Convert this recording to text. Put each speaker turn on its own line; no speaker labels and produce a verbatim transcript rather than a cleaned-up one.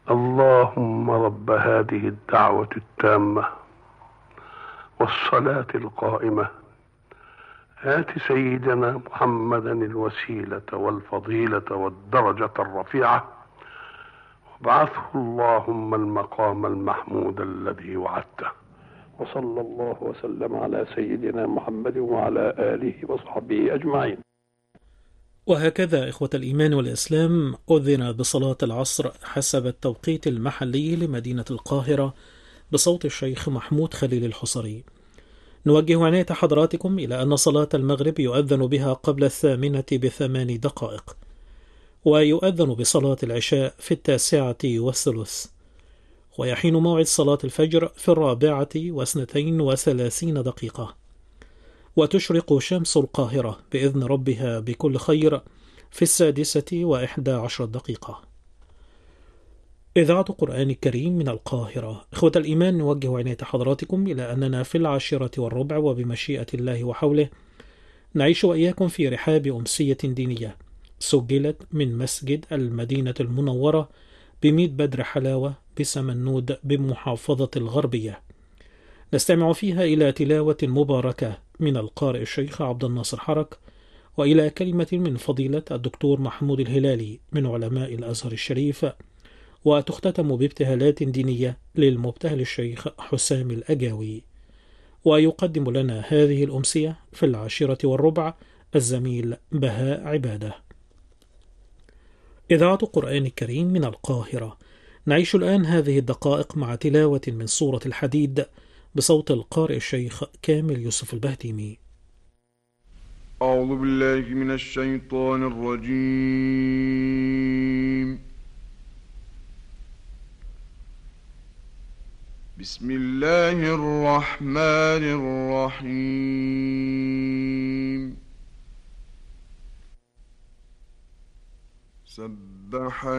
اللهم رب هذه الدعوة التامة والصلاة القائمة آت سيدنا محمدا الوسيلة والفضيلة والدرجة الرفيعة وابعثه اللهم المقام المحمود الذي وعدته. وصلى الله وسلم على سيدنا محمد وعلى آله وصحبه أجمعين.
وهكذا إخوة الإيمان والإسلام أذن بصلاة العصر حسب التوقيت المحلي لمدينة القاهرة بصوت الشيخ محمود خليل الحصري. نوجه عناية حضراتكم إلى أن صلاة المغرب يؤذن بها قبل الثامنة بثمان دقائق، ويؤذن بصلاة العشاء في التاسعة والثلث، ويحين موعد صلاة الفجر في الرابعة واثنتين وثلاثين دقيقة، وتشرق شمس القاهرة بإذن ربها بكل خير في السادسة وإحدى عشر دقيقة. إذاعة قرآن الكريم من القاهرة. إخوة الإيمان، نوجه عناية حضراتكم إلى أننا في العاشرة والربع وبمشيئة الله وحوله نعيش وإياكم في رحاب أمسية دينية سجلت من مسجد المدينة المنورة بميت بدر حلاوة بسمنود بمحافظة الغربية. نستمع فيها إلى تلاوة مباركة من القارئ الشيخ عبد الناصر حرك، وإلى كلمة من فضيلة الدكتور محمود الهلالي من علماء الأزهر الشريف، وتختتم بابتهالات دينية للمبتهل الشيخ حسام الأجاوي. ويقدم لنا هذه الأمسية في العاشرة والربع الزميل بهاء عبادة. إذاعة قرآن الكريم من القاهرة. نعيش الآن هذه الدقائق مع تلاوة من سورة الحديد بصوت القارئ الشيخ كامل يوسف البهتيمي.
أعوذ بالله من الشيطان الرجيم. بسم الله الرحمن الرحيم. سبح